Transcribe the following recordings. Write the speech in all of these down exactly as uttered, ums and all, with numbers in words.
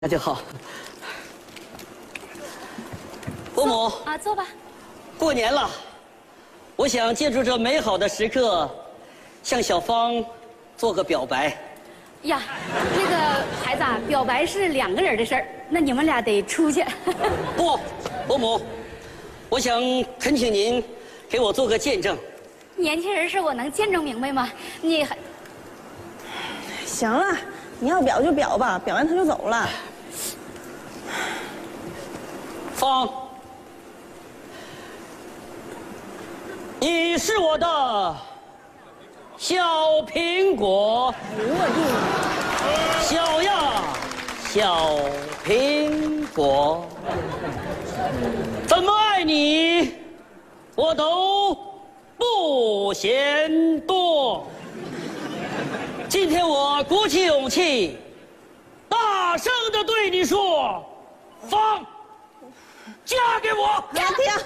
那就好。伯母啊，坐吧。 过年了，我想借助这美好的时刻，向小芳做个表白。 呀，那个孩子啊，表白是两个人的事儿，那你们俩得出去。 不，伯母，我想恳请您给我做个见证。 年轻人事我能见证明白吗？你还行了，你要表就表吧，表完他就走了。 芳，你是我的小苹果，小呀小苹果，怎么爱你我都不嫌多。今天我鼓起勇气，大声地对你说，芳，嫁给我！ 爹爹，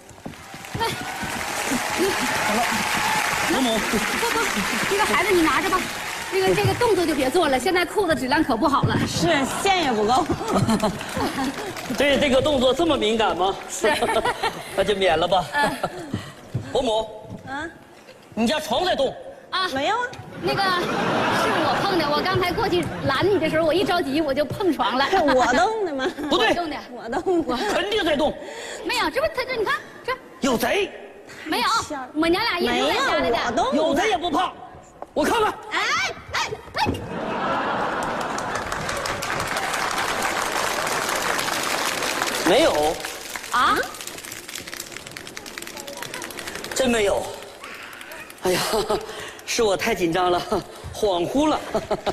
伯母， 不不，这个孩子你拿着吧。那个这个动作就别做了，现在裤子质量可不好了。 是线也不够。 对这个动作这么敏感吗？ 是， 那就免了吧。伯母， 啊， 你家床在动啊？ 没有啊。 那个是我碰的，我刚才过去拦你的时候，我一着急我就碰床了。 是我动的吗？ 不对， 我动的， 我动的。 肯定在动。 没有，这不他这你看这有贼， 没有，我娘俩一没有， 直在家里的。 我动的。 有贼也不怕，我看看。 哎哎哎！ 没有， 啊？ 真没有。哎呀，是我太紧张了，恍惚了。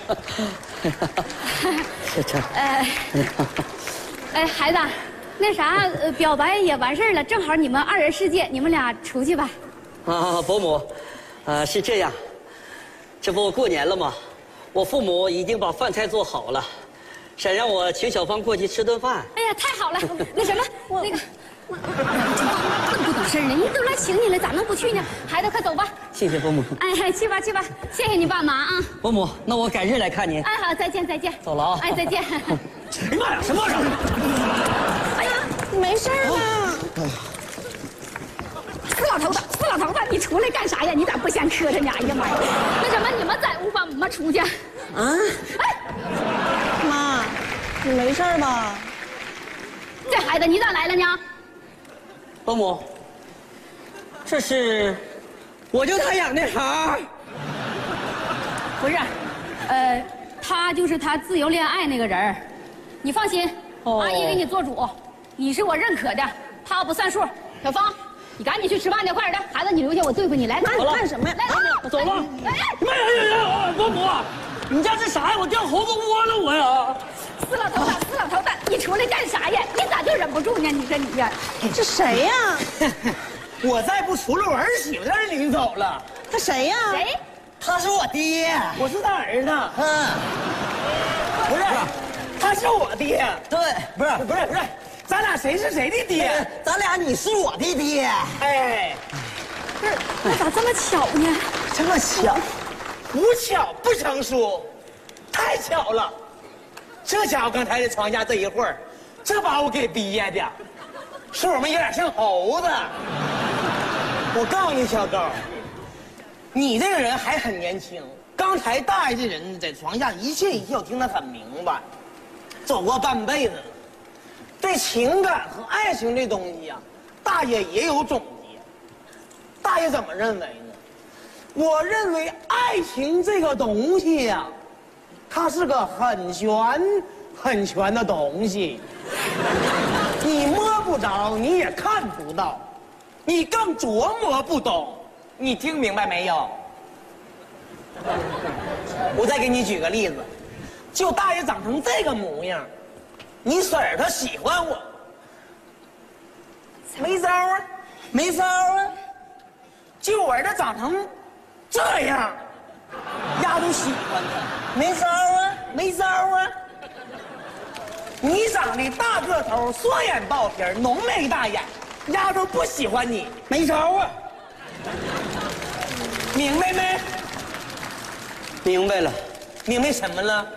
这这。 哎，哎，孩子，那啥，呃表白也完事儿了，正好你们二人世界，你们俩出去吧。 啊，伯母，呃，是这样，这不过年了吗？我父母已经把饭菜做好了，想让我请小芳过去吃顿饭。 哎呀，太好了！那什么，那个，我这么不懂事呢？你都来请你了，咋能不去呢？孩子，快走吧。 谢谢伯母。 哎，去吧去吧，谢谢你爸妈啊。 伯母，那我改日来看您。 哎，好，再见再见。 走了啊。 哎，再见。 哎呀妈呀，什么事儿？ 哎呀，没事吧？ 死老头子，死老头子，你出来干啥呀？你咋不先磕碜呢？哎呀妈呀！那什么，你们在屋吧，我们出去。 啊？ 哎， 妈，你没事吧？ 这孩子你咋来了呢？ 伯母，这是我就他养的孩儿。 不是，呃，他就是他自由恋爱那个人儿，你放心， 哦阿姨给你做主，你是我认可的，他不算数。小芳，你赶紧去吃饭去，快点的，孩子你留下我对付你来。 妈，你干什么呀？ 来来， 我走了。 哎哎， 妈呀呀呀！伯母，你家这啥呀？我掉猴子窝了我呀！ 死老头子，死老头子，你出来干啥呀？你咋就忍不住呢？你说你呀， 这谁呀？ 我再不出来，我儿媳妇让人领走了。 他谁呀？ 谁？ 他是我爹，我是他儿子。嗯，不是，他是我爹。 对，不是不是不是，咱俩谁是谁的爹？ 咱俩你是我的爹， 哎， 不是，那咋这么巧呢？ 这么巧， 无巧不成书，太巧了。这家伙刚才在床下这一会儿，这把我给憋的，说我们有点像猴子。我告诉你，小高，你这个人还很年轻。刚才大爷这人在床下一切一切，我听得很明白，走过半辈子了，对情感和爱情这东西呀、啊，大爷也有总结。大爷怎么认为呢？我认为爱情这个东西呀、啊，它是个很玄、很玄的东西，你摸不着，你也看不到，你更琢磨不懂。你听明白没有？我再给你举个例子，就大爷长成这个模样，你婶儿她喜欢我，没招啊，没招啊。就我儿子长成这样，丫都喜欢他，没招啊，没招啊。你长得大个头，双眼爆皮，浓眉大眼，丫都不喜欢你，没招啊。明白没？ 明白了， 明白什么了？